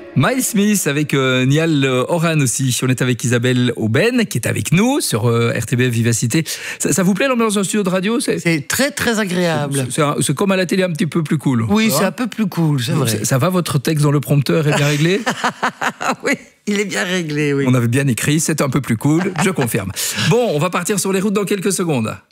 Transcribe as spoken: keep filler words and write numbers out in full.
Miles Smith avec euh, Niall Horan aussi. On est avec Isabelle Aubin qui est avec nous sur euh, R T B F Vivacité. Ça, ça vous plaît l'ambiance d'un studio de radio? C'est, c'est très très agréable. C'est, c'est, c'est comme à la télé, un petit peu plus cool. Oui, c'est un peu plus cool, c'est vrai. Ça, ça va, votre texte dans le prompteur est bien réglé? Oui, il est bien réglé, oui. On avait bien écrit, c'est un peu plus cool, je confirme. Bon, on va partir sur les routes dans quelques secondes.